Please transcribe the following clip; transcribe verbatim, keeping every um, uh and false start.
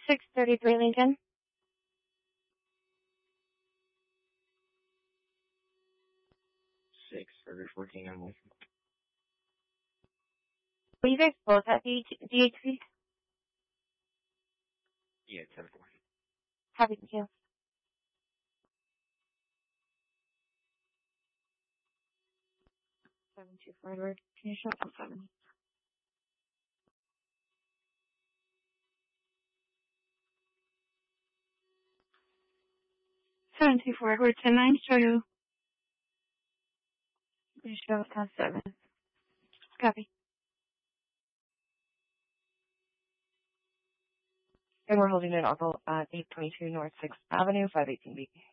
six thirty-three Lincoln. Six for fourteen Emily. Were you guys both at D H C? Yeah, ten four. Happy to you. Seven two four Edward. Can you show up on seven? Seven two four Edward. Ten nine. Show you. Can you show up on seven? Copy. And we're holding an uncle at eight twenty-two North sixth Avenue, five eighteen B.